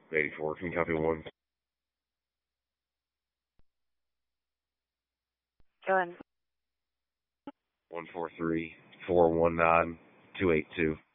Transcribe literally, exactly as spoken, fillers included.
eighty-four. Can you copy one? Go ahead. One four three four one nine two eight two.